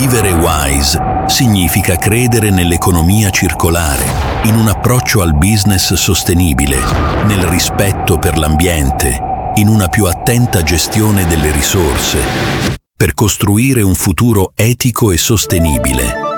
Vivere wise significa credere nell'economia circolare, in un approccio al business sostenibile, nel rispetto per l'ambiente, in una più attenta gestione delle risorse, per costruire un futuro etico e sostenibile.